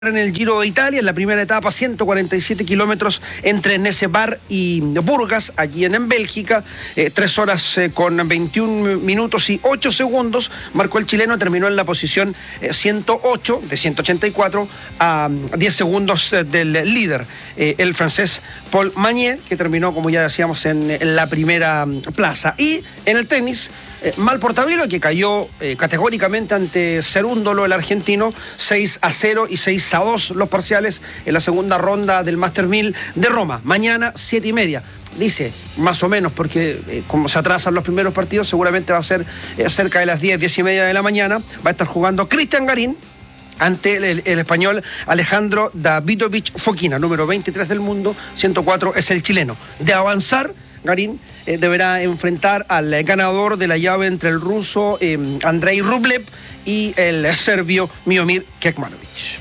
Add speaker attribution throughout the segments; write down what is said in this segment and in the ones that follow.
Speaker 1: En el Giro de Italia, en la primera etapa, 147 kilómetros entre Nesebar y Burgas, allí en Bélgica, 3 horas con 21 minutos y 8 segundos, marcó el chileno, terminó en la posición 108 de 184 a 10 segundos del líder, el francés Paul Magnier, que terminó, como ya decíamos, en la primera plaza. Y en el tenis, Mal Portabello, que cayó categóricamente ante Cerúndolo, el argentino, 6-0 y 6-2 los parciales en la segunda ronda del Master 1000 de Roma. Mañana, 7:30. Dice, más o menos, porque como se atrasan los primeros partidos, seguramente va a ser cerca de las 10:30 de la mañana. Va a estar jugando Cristian Garín ante el español Alejandro Davidovich Fokina, número 23 del mundo, 104 es el chileno. De avanzar, Garín deberá enfrentar al ganador de la llave entre el ruso Andrei Rublev y el serbio Miomir Kekmanovic.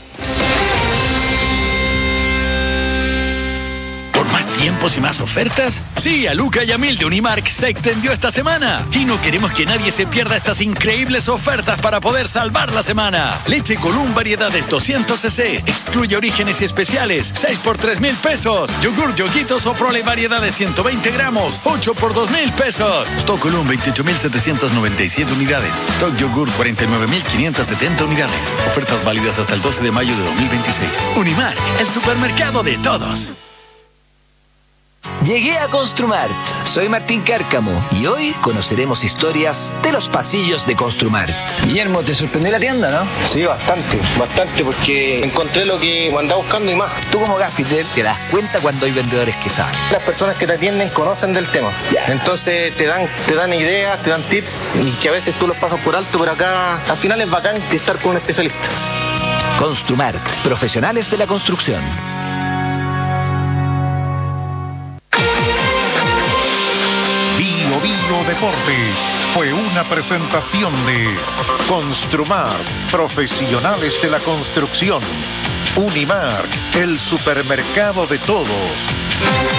Speaker 2: ¿Tiempos y más ofertas? Sí, a Luca y a Mil de Unimark se extendió esta semana. Y no queremos que nadie se pierda estas increíbles ofertas para poder salvar la semana. Leche Column variedades 200 cc. Excluye orígenes y especiales. 6 por 3,000 pesos. Yogur Yoguitos o Prole variedades 120 gramos. 8 por 2,000 pesos. Stock Column 28,797 unidades. Stock Yogur 49,570 unidades. Ofertas válidas hasta el 12 de mayo de 2026. Unimark, el supermercado de todos.
Speaker 3: Llegué a Construmart. Soy Martín Cárcamo y hoy conoceremos historias de los pasillos de Construmart.
Speaker 4: Guillermo, ¿te sorprendió la tienda, no?
Speaker 5: Sí, bastante, porque encontré lo que andaba buscando y más.
Speaker 3: Tú como gaffiter te das cuenta cuando hay vendedores que saben.
Speaker 5: Las personas que te atienden conocen del tema. Entonces te dan ideas, te dan tips y que a veces tú los pasas por alto, pero acá al final es bacán estar con un especialista.
Speaker 3: Construmart, profesionales de la construcción.
Speaker 6: Bio Deportes fue una presentación de Construmart, profesionales de la construcción. Unimark, el supermercado de todos.